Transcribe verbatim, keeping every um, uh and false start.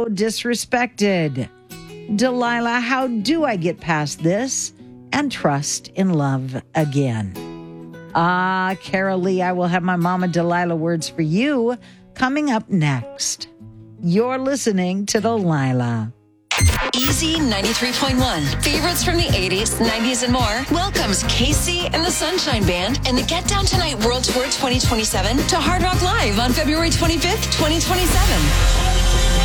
so disrespected. Delilah, how do I get past this and trust in love again? Ah, Carol Lee, I will have my Mama Delilah words for you coming up next. You're listening to Delilah. Easy ninety-three point one. Favorites from the eighties, nineties, and more welcomes Casey and the Sunshine Band and the Get Down Tonight World Tour twenty twenty-seven to Hard Rock Live on February twenty-fifth, twenty twenty-seven.